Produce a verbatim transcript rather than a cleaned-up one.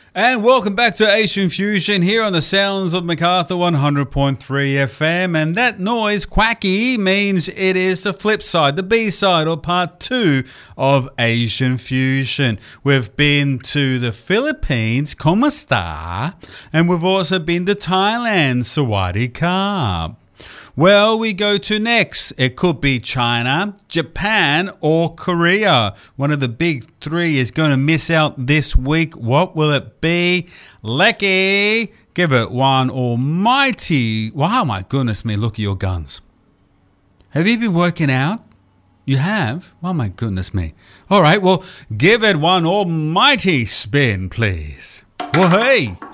And welcome back to Asian Fusion here on the Sounds of MacArthur one hundred point three F M. And that noise, quacky, means it is the flip side, the B-side or part two of Asian Fusion. We've been to the Philippines, Como esta? And we've also been to Thailand, Sawadee Ka. Well, we go to next. It could be China, Japan, or Korea. One of the big three is going to miss out this week. What will it be? Lecky, give it one almighty. Wow, my goodness me, look at your guns. Have you been working out? You have? Oh, my goodness me. All right, well, give it one almighty spin, please. Well, hey.